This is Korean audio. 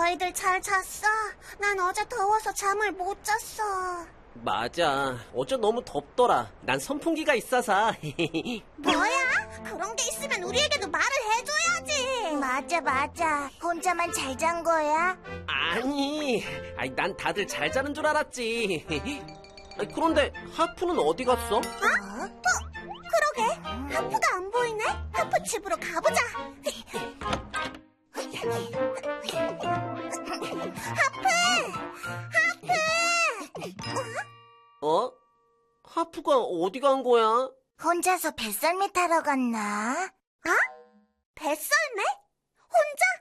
너희들 잘 잤어? 난 어제 더워서 잠을 못 잤어. 맞아. 어제 너무 덥더라. 난 선풍기가 있어서. 뭐야? 그런 게 있으면 우리에게도 말을 해줘야지. 맞아. 혼자만 잘 잔 거야? 아니, 난 다들 잘 자는 줄 알았지. 그런데 하프는 어디 갔어? 그러게. 하프가 안 보이네? 하프 집으로 가보자. 어? 하프가 어디 간 거야? 혼자서 뱃썰매 타러 갔나? 어? 뱃썰매? 혼자?